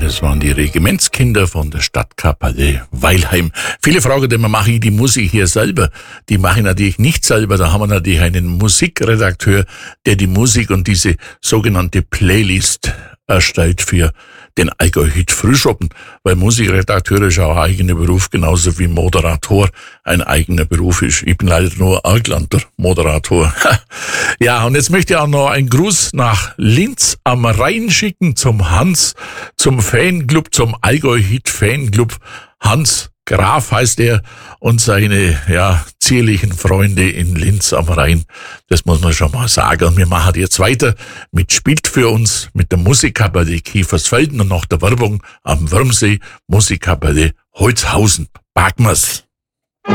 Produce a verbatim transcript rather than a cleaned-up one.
Das waren die Regimentskinder von der Stadtkapelle Weilheim. Viele fragen immer, mache ich die Musik hier selber? Die mache ich natürlich nicht selber. Da haben wir natürlich einen Musikredakteur, der die Musik und diese sogenannte Playlist erstellt für den Allgäu-Hit Frühschoppen, weil Musikredakteur ist auch ein eigener Beruf, genauso wie Moderator ein eigener Beruf ist. Ich bin leider nur Arglanter Moderator. Ja, und jetzt möchte ich auch noch einen Gruß nach Linz am Rhein schicken zum Hans, zum Fanclub, zum Allgäu-Hit Fanclub. Hans Graf heißt er und seine, ja, zierlichen Freunde in Linz am Rhein. Das muss man schon mal sagen. Und wir machen jetzt weiter mit Spielt für uns mit der Musikkapelle Kiefersfelden und noch der Werbung am Würmsee, Musikkapelle Holzhausen. Packen wir's.